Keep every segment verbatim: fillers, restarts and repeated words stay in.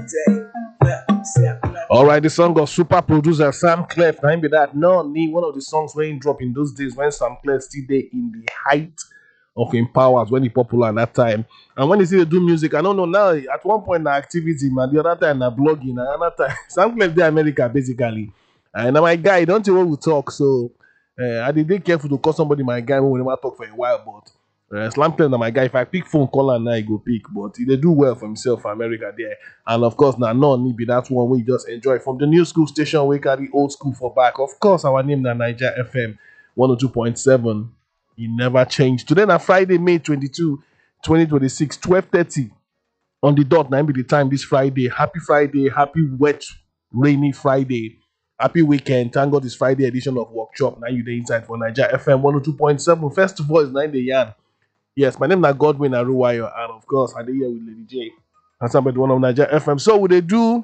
All right, the song of super producer Sam Clef. Now, be that no need one of the songs when he drop in those days when Sam Clef still there in the height of him powers when he popular at that time. And when he see they do music, I don't know now. At one point, na activity, man. The other time, na blogging. Another time, Sam Clef dey America basically. And now my guy, don't you want to talk? So uh, I did dey careful to call somebody my guy when we never talk for a while, but. Uh, Slam Clef na my guy. If I pick phone call and now he go pick, but he dey do well for himself for America there. And of course, now none need be that one we just enjoy from the new school station. We carry old school for back. Of course, our name na Niger F M one oh two point seven. He never changed. Today na Friday, May twenty-second, twenty twenty-six, twelve thirty on the dot. Now be the time this Friday. Happy Friday, happy wet, rainy Friday. Happy weekend. Thank God it's Friday edition of Workshop. Now you the inside for Niger F M one oh two point seven. First of all, is nine the yarn. Yes, my name is Godwin Aruwayo, and of course, I dey here with Lady J. And somebody one of Niger F M. So, would they do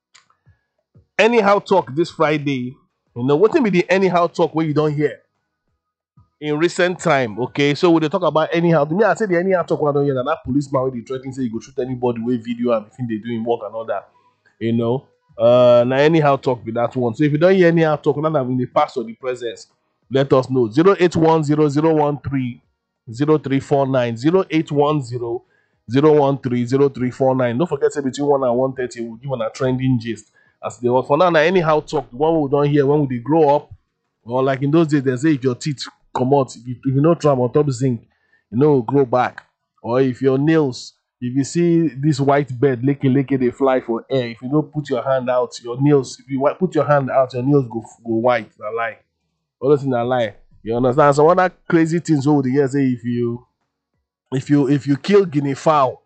anyhow talk this Friday? You know, what be the anyhow talk where you don't hear in recent time? Okay, so would they talk about anyhow? To me, I say the anyhow talk when I don't hear that, that policeman where they threatening say you go shoot anybody with video and think they doing work and all that. You know, uh, now anyhow talk with that one. So, if you don't hear anyhow talk, not in the past or the present, let us know zero eight one zero zero one three. zero three four nine zero eight one zero zero one three zero three four nine. Don't forget say between one and one thirty we'll give on a trending gist as they want. For now, now anyhow talk the one we don't hear when we grow up, or like in those days they say if your teeth come out, if you, if you know tram on top zinc, you know grow back. Or if your nails, if you see this white bird licky licky they fly for air, if you don't put your hand out, your nails, if you wi- put your hand out, your nails go go white. I lie. All those things are lie. You understand? So other crazy things over the years say if you if you if you kill guinea fowl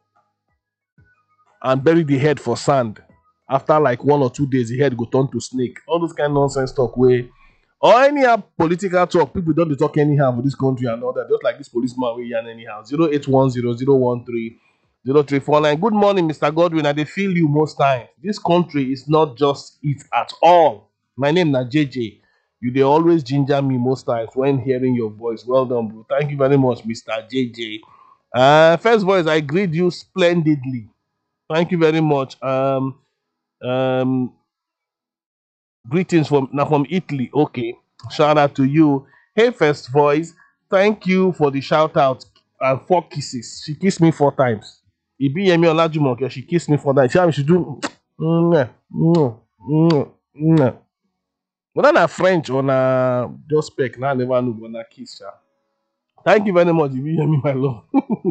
and bury the head for sand, after like one or two days the head go turn to snake. All those kind of nonsense talk way or any uh, political talk, people don't dey talk anyhow for this country and all that. Just like this policeman we yarn anyhow. Zero eight one zero zero one three zero three four nine. Good morning, Mister Godwin. I dey feel you most times. This country is not just it at all. My name na J J. You dey always ginger me most times when hearing your voice. Well done, bro. Thank you very much, Mister J J. Uh, first voice, I greet you splendidly. Thank you very much. Um, um, greetings from now from Italy. Okay, shout out to you. Hey, first voice. Thank you for the shout out and four kisses. She kissed me four times. Ibi Yemi Olajumoke, she kissed me four times. She she do. Mwah, mwah, mwah, mwah. Whether na French or na just speak, now I never know, but na kiss. Sha. Thank you very much, Ibi Yemi, my love.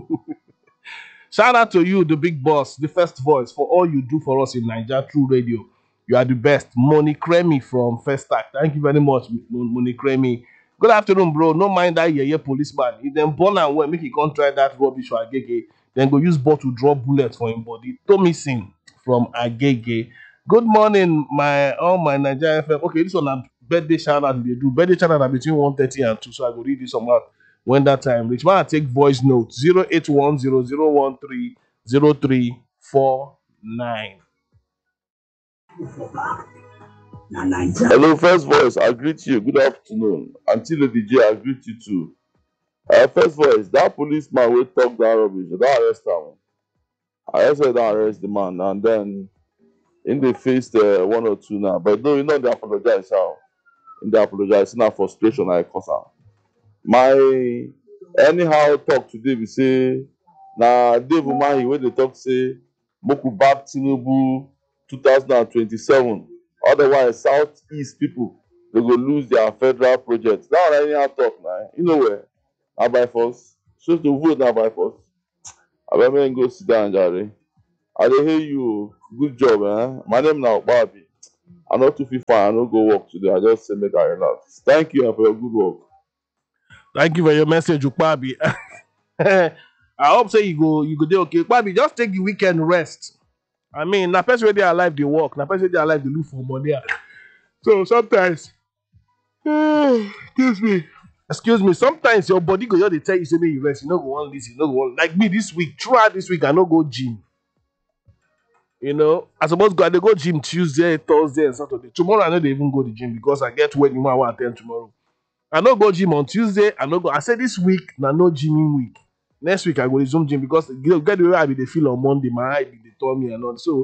Shout out to you, the big boss, the first voice, for all you do for us in Nigeria True Radio. You are the best. Moni Kremi from First Act. Thank you very much, Mon- Moni Kremi. Good afternoon, bro. No mind that yeah, yeah, policeman. If them born and well, make he can't try that rubbish for Agege, then go use bottle draw bullets for him body. Tommy Singh from Agege. Good morning, my all my Nigeria F M. Okay, this one a birthday shout out they do. Birthday shout out are between one thirty and two, so I go read this one out when that time reach. Man, I take voice note zero eight one zero zero one three zero three four nine. Hello, first voice. I greet you. Good afternoon. Until the D J, I greet you too. Uh, first voice. That policeman will talk that rubbish. Don't arrest him. I just said don't arrest the man, and then in the face uh, one or two now. But no, you know they apologize how. In they apologize, now frustration I cause am. My anyhow talk today we say na Dave Umahi wey dey talk say Moku back Tinubu two thousand twenty-seven. Otherwise, Southeast people they go lose their federal projects. That one anyhow talk now. You know where? Na by force. So to vote na by force. Abeg make go sit down, Jare. I dey hear you. Good job, eh? My name na Okpabi. I no too fit fine. I no go work today. I just say make I relax. Thank you and for your good work. Thank you for your message, Ukpabi. I hope say you go you go dey okay. Ukpabi, just take the weekend rest. I mean, na person wey dey alive dey work, na person wey dey alive dey look for money. So sometimes, excuse me, excuse me. Sometimes your body go just dey tell you say make you rest. You no go want this, you no go want like me this week. Throughout this week, I no go gym. You know, I suppose go I dey go gym Tuesday, Thursday, and Saturday. Tomorrow I no dey even go the gym because I get wedding wey I wan attend tomorrow. I no go gym on Tuesday. I no go. I say this week na no gymming week. Next week I go resume gym because get get the way I be dey feel on Monday. My eye be dey turn me and all. So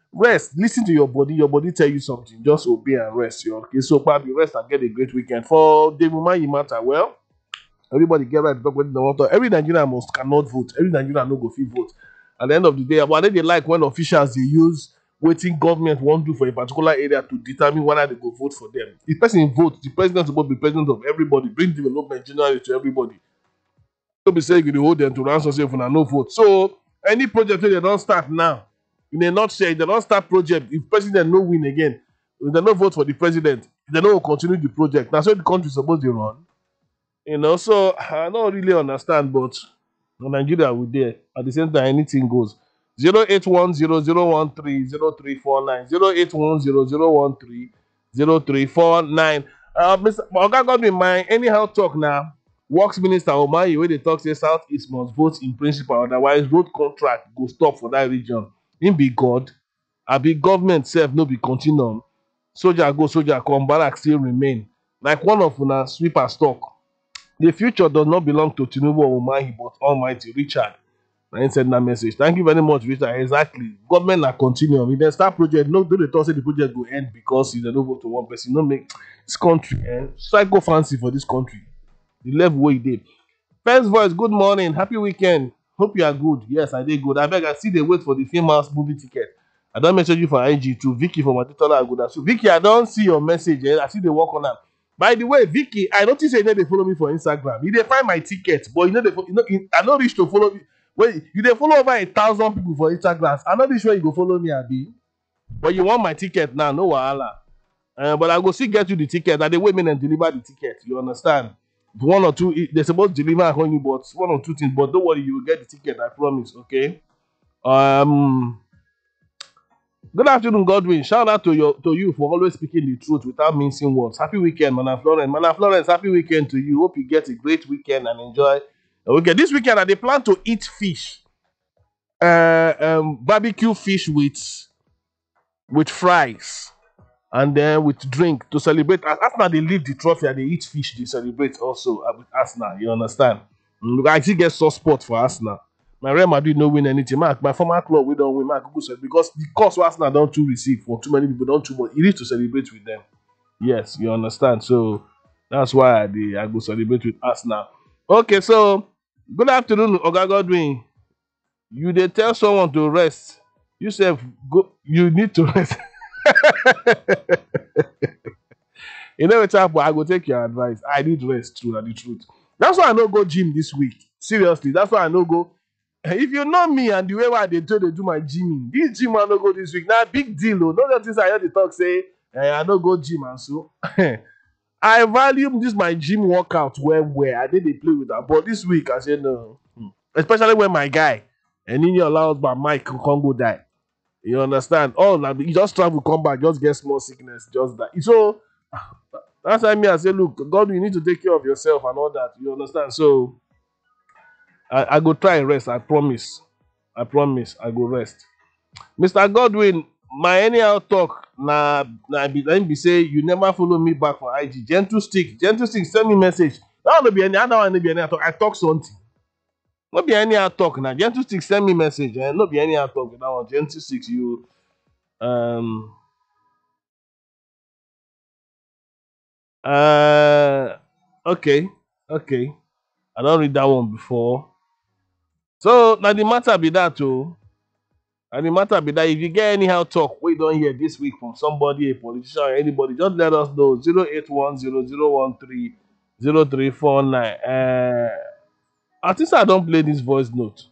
Rest, listen to your body. Your body tell you something. Just obey and rest. You okay? So probably rest and get a great weekend. For the woman you matter, well, everybody get right to talk with the water. Every Nigerian must cannot vote. Every Nigerian no go fit vote. At the end of the day, but they like when officials they use waiting government won't do for a particular area to determine whether they go vote for them. If person vote, the president is supposed to be president of everybody, bring development generally to everybody. Don't be saying you dey hold them to ransom say if una no vote. So any project wey they don't start now, in a nutshell, if they don't start project, if president no win again, if they no vote for the president, they no go continue the project. That's what the country supposed to run. You know, so I don't really understand, but in Nigeria we there. At the same time, anything goes. Zero eight one zero zero one three zero three four nine zero eight one zero zero one three zero three four nine. Uh, Mister Oga Godwin, my anyhow talk now. Works Minister Omayi, where they talk say Southeast must vote in principle, otherwise road contract go stop for that region. Him be God, I be government self no be continuum. Soldier go, soldier come, barrack still remain. Like one of una sweeper stock. The future does not belong to Tinubu or Umahi, but Almighty Richard. I send that message. Thank you very much, Richard. Exactly. Government na continuum. If they start project, no, do they talk say the project will end because if they don't vote to one person. No make this country eh, psycho fancy for this country. The level where you did. First voice, good morning, happy weekend. Hope you are good. Yes, I did good. I beg I see they wait for the famous movie ticket. I don't message you for I G to Vicky from Aditola Aguda. So Vicky, I don't see your message. Eh? I see they work on that. By the way, Vicky, I notice you know they follow me for Instagram. You they find my ticket, but you know they you know I don't reach to follow me. Well, you they follow over a thousand people for Instagram. I'm not sure you go follow me, Abi. But you want my ticket now, no wahala. Uh, but I go still get you the ticket. And they wait me and deliver the ticket. You understand? One or two, they're supposed to deliver on you, but one or two things. But don't worry, you will get the ticket. I promise. Okay. Um. Good afternoon, Godwin. Shout out to your to you for always speaking the truth without mincing words. Happy weekend, Mana Florence. Mana Florence, happy weekend to you. Hope you get a great weekend and enjoy. Okay, this weekend, they plan to eat fish, uh, um, barbecue fish with with fries, and then with drink to celebrate. As Arsenal, they leave the trophy and they eat fish. They celebrate also uh, with Arsenal. You understand? Mm, I actually get soft spot for Arsenal. My Real Madrid no win anything. My, my former club we don't win. My because the cost Arsenal don't too receive for too many people don't too much. It is to celebrate with them. Yes, you understand. So that's why I, dey- I go celebrate with Arsenal. Okay, so good afternoon, Oga Godwin. You dey tell someone to rest. You self go. You need to rest. You know what's up? I go take your advice. I need rest. True, na the truth. That's why I no go gym this week. Seriously, that's why I no go. If you know me and the way why they do they do my gymming, this gym I no go this week. Now big deal. Oh. No notice I hear the talk say eh, I no go gym and so. I value this my gym workout where where I did they play with that. But this week I said no. Hmm. Especially when my guy and in your allows by Mike Congo die. You understand? Oh, now you just travel, come back, just get small sickness, just that. So that's why me I say, look, God, you need to take care of yourself and all that. You understand? So I, I go try and rest. I promise. I promise. I go rest. Mister Godwin, my anyhow talk na na be let me say you never follow me back for I G. Gentle stick, gentle stick, send me message. That one no be any other one no be anyhow talk. I talk something. No be anyhow talk now. Gentle stick, send me message. Eh? No be anyhow talk. That one gentle stick, you um uh okay, okay. I don't read that one before. So now the matter be that too. And the matter be that if you get anyhow talk we don't hear this week from somebody, a politician or anybody, just let us know. zero eight one zero zero one three zero three four nine. Uh, I think I don't play this voice note.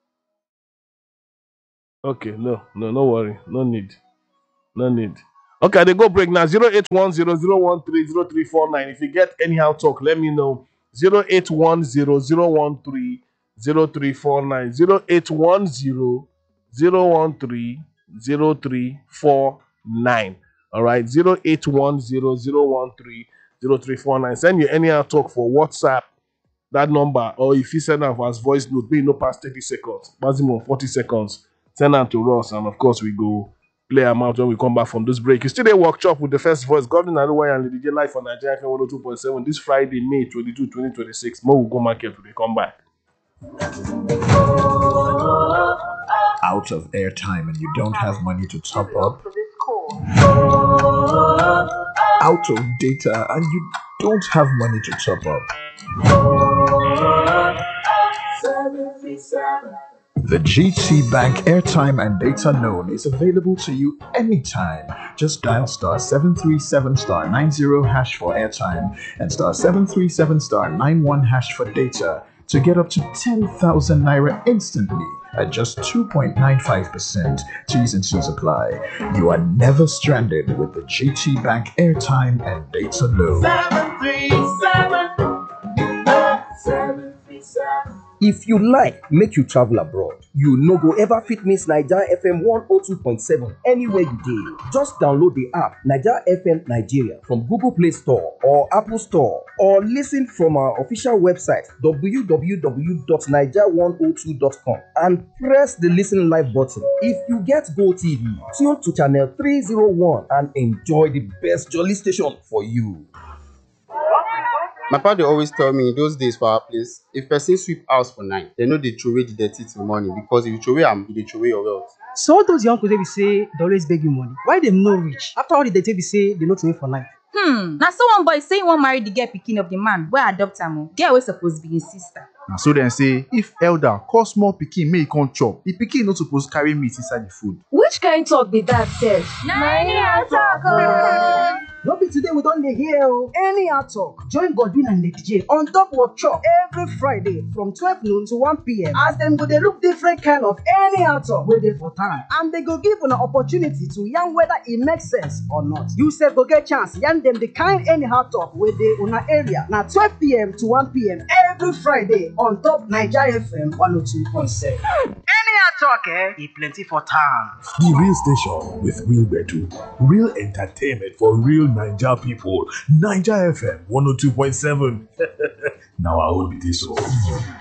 Okay, no, no, no worry. No need. No need. Okay, they go break now. zero eight one zero zero one three zero three four nine. If you get anyhow talk, let me know. zero eight one zero zero one three zero three four nine. zero eight one zero zero one three zero three four nine. All right, zero eight one zero zero one three zero three four nine. Send you anyhow talk for WhatsApp, that number, or if you send out as voice note, be no past thirty seconds, maximum forty seconds. Send out to us, and of course, we go play them out when we come back from this break. You still a workshop with the first voice, Gordon Aruwai and Lady J live for Nigeria one oh two point seven this Friday, May twenty-second, twenty twenty-six. More will go market when they come back. Out of airtime and you don't have money to top up? Out of data and you don't have money to top up? The G T Bank airtime and data loan is available to you anytime. Just dial star seven three seven star nine zero hash for airtime and star seven three seven star nine one hash for data to get up to ten thousand naira instantly at just two point nine five percent. T's and C's apply. You are never stranded with the G T Bank airtime and data loan. seven three seven, seven three seven. If you like make you travel abroad, you no go ever fit miss Naija F M one oh two point seven anywhere you dey. Just download the app Naija F M Nigeria from Google Play Store or Apple Store, or listen from our official website w w w dot naija one oh two dot com and press the listen live button. If you get Go T V, tune to channel three oh one and enjoy the best jolly station for you. My papa dey always tell me in those days for our place, if person sweep house for night, they no dey throway the dirty till morning, because if you throway am, you dey throway your wealth. So all those young people be say they always beg you money, why dem no rich? After all the dirty be say they no throway for night. Hmm, na so one boy say he wan marry the girl pikin of the man wey adopt am o. Girl wey suppose be him sister. Na so dem say if elder call small pikin make e come chop, the pikin no suppose carry meat inside the food. Which kind talk be that sef? Na anyhow talk o. No be today we don dey hear o. Anyhow talk. Join Godwin and Lady J on top workshop every Friday from twelve noon to one p m as dem go dey look different kind of anyhow talk wey dey for town, and they go give una opportunity to yarn whether e make sense or not. You sef go get chance yarn dem the kind anyhow talk wey dey una area. Na twelve p m to one p m every Friday on top Naija F M one oh two point seven. Anyhow talk, eh? E plenty for town. The real station with real gbedu, real entertainment for real Naija people. Naija F M one oh two point seven. Now I will be this one.